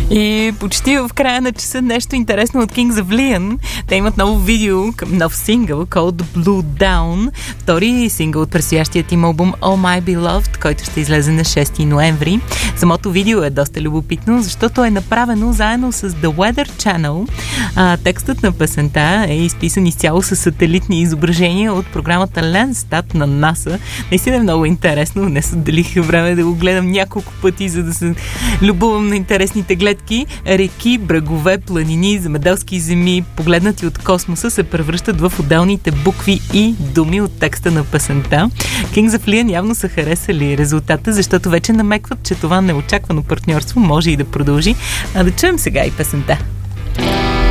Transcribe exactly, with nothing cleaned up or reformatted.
И почти в края на часа нещо интересно от Kings of Leon. Те имат ново видео, нов сингъл, called Blue Down. Втори сингъл от предстоящият им албум Oh My Beloved, който ще излезе на шести ноември. Самото видео е доста любопитно, защото е направено заедно с The Weather Channel. А, текстът на песента е изписан изцяло с сателитни изображения от програмата Landsat на НАСА. Наистина е много интересно. Днес отделих време да го гледам няколко пъти, за да се любувам на интересните гледки. Реки, брегове, планини, земеделски земи, погледнати от космоса, се превръщат в отделните букви и думи от текста на песента. Kings of Leon явно са харесали резултата, защото вече намекват, че това неочаквано партньорство може и да продължи. А да чуем сега и песента.